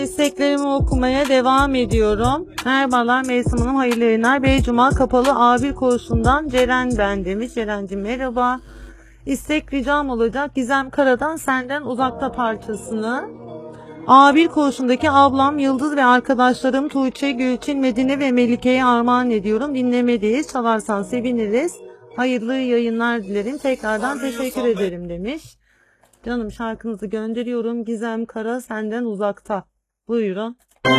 İsteklerimi okumaya devam ediyorum. Merhabalar Mevsim Hanım, hayırlı yayınlar. Beycuma Kapalı A1 kursundan Ceren ben demiş. Ceren'cim merhaba. İstek ricam olacak. Gizem Kara'dan Senden Uzakta parçasını. A1 kursundaki ablam Yıldız ve arkadaşlarım Tuğçe, Gülçin, Medine ve Melike'ye armağan ediyorum. Dinlemedeyiz. Çalarsan seviniriz. Hayırlı yayınlar dilerim. Tekrardan teşekkür ederim demiş. Canım şarkınızı gönderiyorum. Gizem Kara Senden Uzakta. Buyurun.